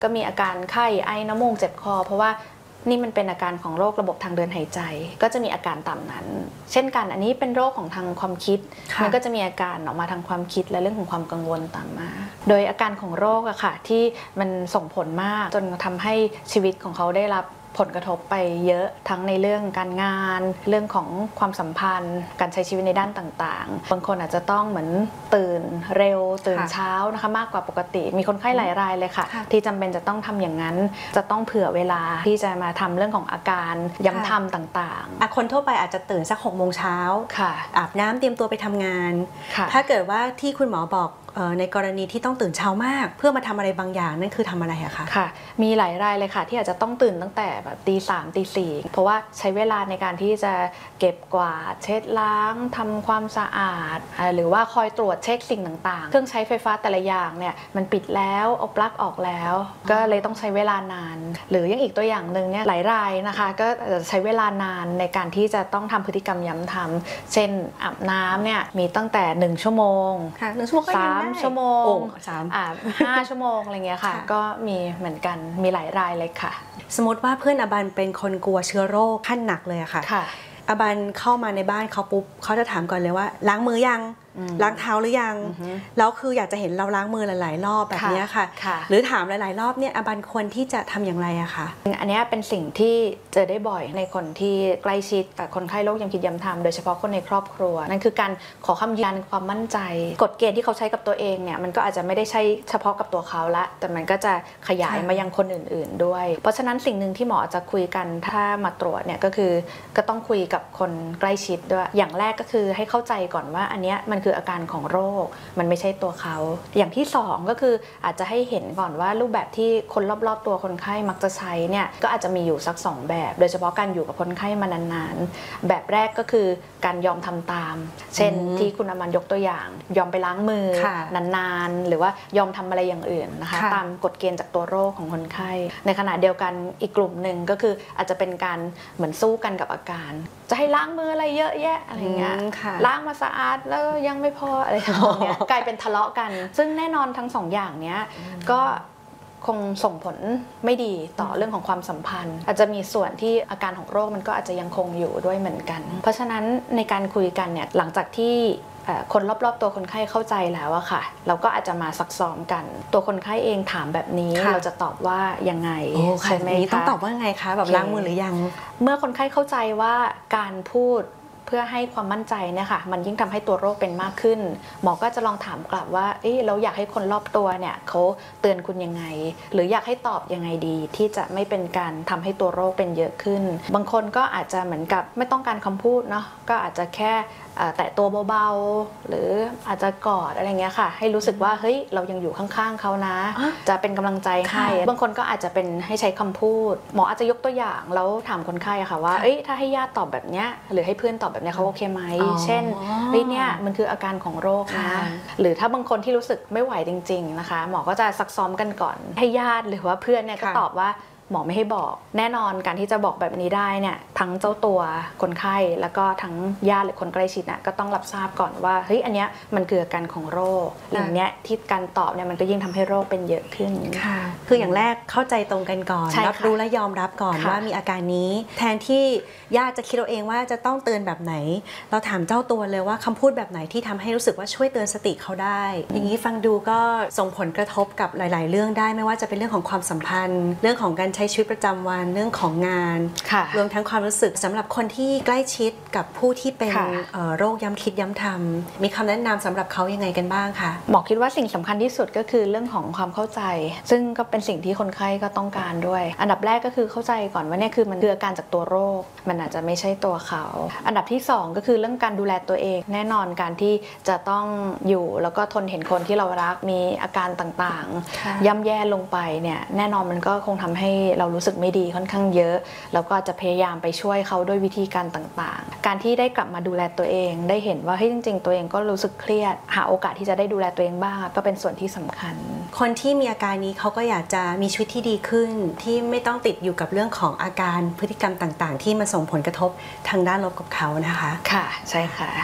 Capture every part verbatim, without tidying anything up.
ก็มีอาการไข้ไอน้ำมูกเจ็บคอเพราะว่านี่มันเป็นอาการของโรคระบบทางเดินหายใจก็จะมีอาการตามนั้นเช่นกันอันนี้เป็นโรคของทางความคิดมันก็จะมีอาการออกมาทางความคิดและเรื่องของความกังวลตามมาโดยอาการของโรคอะค่ะที่มันส่งผลมากจนทำให้ชีวิตของเขาได้รับผลกระทบไปเยอะทั้งในเรื่องการงานเรื่องของความสัมพันธ์การใช้ชีวิตในด้านต่างๆบางคนอาจจะต้องเหมือนตื่นเร็วตื่นเช้านะคะมากกว่าปกติมีคนไข้หลายรายเลยค่ะที่จำเป็นจะต้องทำอย่างนั้นจะต้องเผื่อเวลาที่จะมาทำเรื่องของอาการย้ำทำต่างๆคนทั่วไปอาจจะตื่นสักหกโมงเช้าอาบน้ำเตรียมตัวไปทำงานถ้าเกิดว่าที่คุณหมอบอกในกรณีที่ต้องตื่นเช้ามากเพื่อมาทำอะไรบางอย่างนั่นคือทำอะไรอะคะค่ะมีหลายรายเลยค่ะที่อาจจะต้องตื่นตั้งแต่แบบตีสามตีสี่เพราะว่าใช้เวลาในการที่จะเก็บกวาดเช็ดล้างทำความสะอาดหรือว่าคอยตรวจเช็คสิ่งต่างๆเครื่องใช้ไฟฟ้าแต่ละอย่างเนี่ยมันปิดแล้วเอาปลั๊กออกแล้วก็เลยต้องใช้เวลานานหรือยังอีกตัวอย่างหนึ่งเนี่ยหลายรายนะคะก็จะใช้เวลานานในการที่จะต้องทำพฤติกรรมย้ำทำเช่นอาบน้ำเนี่ยมีตั้งแต่หนึ่งชั่วโมงหนึ่งชั่วโมงสามชั่วโมงอ่าห้าชั่วโมงอะไรเงี้ยค่ะก็มีเหมือนกันมีหลายรายเลยค่ะสมมติว่าเพื่อนอบันเป็นคนกลัวเชื้อโรคขั้นหนักเลยอะค่ะอบันเข้ามาในบ้านเขาปุ๊บเขาจะถามก่อนเลยว่าล้างมือยังล้างเท้าหรือยังแล้วคืออยากจะเห็นเราล้างมือหลายๆรอบแบบนี้ค่ะหรือถามหลายๆรอบเนี่ยอบันควรที่จะทำอย่างไรอะคะอันนี้เป็นสิ่งที่เจอได้บ่อยในคนที่ใกล้ชิดกับคนไข้โรคย้ำคิดย้ำทำโดยเฉพาะคนในครอบครัวนั่นคือการขอคำยืนยันความมั่นใจกฎเกณฑ์ที่เขาใช้กับตัวเองเนี่ยมันก็อาจจะไม่ได้ใช้เฉพาะกับตัวเขาละแต่มันก็จะขยายมายังคนอื่นๆด้วยเพราะฉะนั้นสิ่งหนึ่งที่หมอจะคุยกันถ้ามาตรวจเนี่ยก็คือก็ต้องคุยกับคนใกล้ชิดด้วยอย่างแรกก็คือให้เข้าใจก่อนว่าอันนี้มันคืออาการของโรคมันไม่ใช่ตัวเขาอย่างที่สองก็คืออาจจะให้เห็นก่อนว่ารูปแบบที่คนรอบๆตัวคนไข้มักจะใช้เนี่ยก็อาจจะมีอยู่สักสองแบบโดยเฉพาะการอยู่กับคนไข้มานานๆแบบแรกก็คือการยอมทำตามเช่นที่คุณอมันยกตัวอย่างยอมไปล้างมือนานๆหรือว่ายอมทำอะไรอย่างอื่นนะคะตามกฎเกณฑ์จากตัวโรคของคนไข้ในขณะเดียวกันอีกกลุ่มหนึ่งก็คืออาจจะเป็นการเหมือนสู้กันกับอาการจะให้ล้างมืออะไรเยอะแยะอะไรเงี้ยล้างมาสะอาดแล้วยังไม่พออะไรแบบนี้กลายเป็นทะเลาะกันซึ่งแน่นอนทั้งสองอย่างเนี้ยก็คงส่งผลไม่ดีต่อเรื่องของความสัมพันธ์อาจจะมีส่วนที่อาการของโรคมันก็อาจจะยังคงอยู่ด้วยเหมือนกันเพราะฉะนั้นในการคุยกันเนี่ยหลังจากที่คนรอบๆตัวคนไข้เข้าใจแล้วอะค่ะเราก็อาจจะมาซักซ้อมกันตัวคนไข้เองถามแบบนี้เราจะตอบว่ายังไงใช่ไหมคะต้องตอบว่าไงคะแบบล้างมือหรือยังเมื่อคนไข้เข้าใจว่าการพูดเพื่อให้ความมั่นใจเนี่ยค่ะมันยิ่งทำให้ตัวโรคเป็นมากขึ้นหมอก็จะลองถามกลับว่าเอ๊ะเราอยากให้คนรอบตัวเนี่ยเขาเตือนคุณยังไงหรืออยากให้ตอบยังไงดีที่จะไม่เป็นการทำให้ตัวโรคเป็นเยอะขึ้นบางคนก็อาจจะเหมือนกับไม่ต้องการคำพูดเนาะก็อาจจะแค่แตะตัวเบาๆหรืออาจจะกอดอะไรเงี้ยค่ะให้รู้สึกว่าเฮ้ยเรายังอยู่ข้างๆเขานะจะเป็นกำลังใจให้บางคนก็อาจจะเป็นให้ใช้คำพูดหมออาจจะยกตัวอย่างแล้วถามคนไข้ค่ะว่าเอ้ยถ้าให้ญาติตอบแบบเนี้ยหรือให้เพื่อนตอบแบบเนี้ยเขาโอเคไหมเช่นเฮ้ยเนี่ยมันคืออาการของโรคนะหรือถ้าบางคนที่รู้สึกไม่ไหวจริงๆนะคะหมอก็จะซักซ้อมกันก่อนให้ญาติหรือว่าเพื่อนเนี่ยก็ตอบว่าหมอไม่ให้บอกแน่นอนการที่จะบอกแบบนี้ได้เนี่ยทั้งเจ้าตัวคนไข้แล้วก็ทั้งญาติหรือคนใกล้ชิดน่ะก็ต้องรับทราบก่อนว่าเฮ้ยอันเนี้ยมันคืออาการของโรคอย่างเนี้ยที่การตอบเนี่ยมันก็ยิ่งทำให้โรคเป็นเยอะขึ้นค่ะคืออย่างแรกเข้าใจตรงกันก่อนรับรู้และยอมรับก่อนว่ามีอาการนี้แทนที่ญาติจะคิดเอาเองว่าจะต้องเตือนแบบไหนเราถามเจ้าตัวเลยว่าคำพูดแบบไหนที่ทำให้รู้สึกว่าช่วยเตือนสติเขาได้อย่างนี้ฟังดูก็ส่งผลกระทบกับหลายๆเรื่องได้ไม่ว่าจะเป็นเรื่องของความสัมพันธ์เรื่องของการใช้ชีวิตประจำวันเรื่องของงานรวมทั้งความรู้สึกสำหรับคนที่ใกล้ชิดกับผู้ที่เป็นโรคย้ำคิดย้ำทำมีคำแนะนำสำหรับเขายังไงกันบ้างคะหมอคิดว่าสิ่งสำคัญที่สุดก็คือเรื่องของความเข้าใจซึ่งก็เป็นสิ่งที่คนไข้ก็ต้องการด้วยอันดับแรกก็คือเข้าใจก่อนว่าเนี่ยคือมันคืออาการจากตัวโรคมันอาจจะไม่ใช่ตัวเขาอันดับที่สองก็คือเรื่องการดูแลตัวเองแน่นอนการที่จะต้องอยู่แล้วก็ทนเห็นคนที่เรารักมีอาการต่างๆย่ำแย่ลงไปเนี่ยแน่นอนมันก็คงทำให้เรารู้สึกไม่ดีค่อนข้างเยอะแล้วก็จะพยายามไปช่วยเขาด้วยวิธีการต่างๆการที่ได้กลับมาดูแลตัวเองได้เห็นว่าเฮ้ยจริงๆตัวเองก็รู้สึกเครียดหาโอกาสที่จะได้ดูแลตัวเองบ้างก็เป็นส่วนที่สำคัญคนที่มีอาการนี้เขาก็อยากจะมีชีวิตที่ดีขึ้นที่ไม่ต้องติดอยู่กับเรื่องของอาการพฤติกรรมต่างๆที่มาส่งผลกระทบทางด้านลบกับเขานะคะค่ะใช่ค่ะว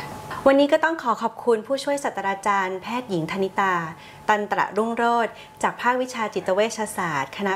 วันนี้ก็ต้องขอขอบคุณผู้ช่วยศาสตราจารย์แพทย์หญิงธนิตา ตันตระรุ่งโรจน์จากภาควิชาจิตเวชศาสตร์คณะ